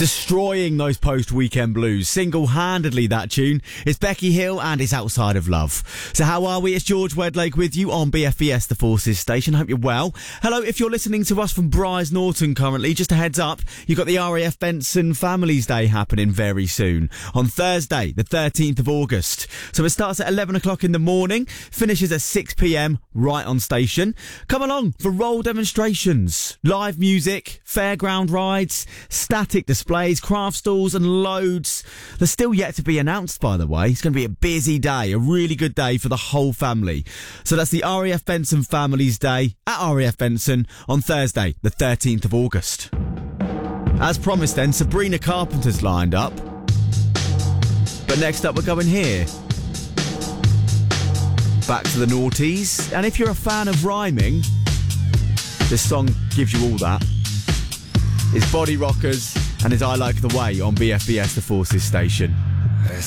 Destroying those post-weekend blues. Single-handedly, that tune. It's Becky Hill and it's Outside of Love. So how are we? It's George Wedlake with you on BFBS, the Forces station. Hope you're well. Hello, if you're listening to us from Brize Norton currently, just a heads up, you've got the RAF Benson Families Day happening very soon. On Thursday, the 13th of August. So it starts at 11 o'clock in the morning, finishes at 6 p.m, right on station. Come along for role demonstrations, live music, fairground rides, static displays, craft stalls and loads. They're still yet to be announced, by the way. It's going to be a busy day, a really good day for the whole family. So that's the RAF Benson Families Day at RAF Benson on Thursday, the 13th of August. As promised then, Sabrina Carpenter's lined up. But next up we're going here. Back to the noughties. And if you're a fan of rhyming, this song gives you all that. It's Body Rockers and it's I Like the Way on BFBS, the Forces station.